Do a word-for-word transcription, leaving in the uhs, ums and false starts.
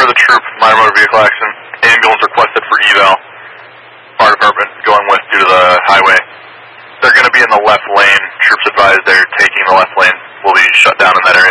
for the troop, minor motor vehicle accident. Ambulance requested for eval. Fire department going west due to the highway. They're going to be in the left lane. Troops advised they're taking the left lane. Will be shut down in that area.